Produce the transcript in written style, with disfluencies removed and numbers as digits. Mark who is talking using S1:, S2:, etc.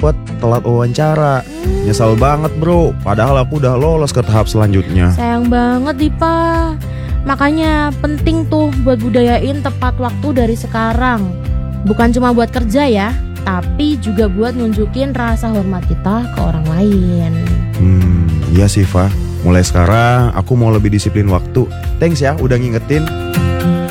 S1: sempet telat wawancara. Nyesel banget bro, padahal aku udah lolos ke tahap selanjutnya.
S2: Sayang banget Dipa. Makanya penting tuh buat budayain tepat waktu dari sekarang. Bukan cuma buat kerja ya, tapi juga buat nunjukin rasa hormat kita ke orang lain.
S1: Iya sih Fa, mulai sekarang aku mau lebih disiplin waktu. Thanks ya udah ngingetin.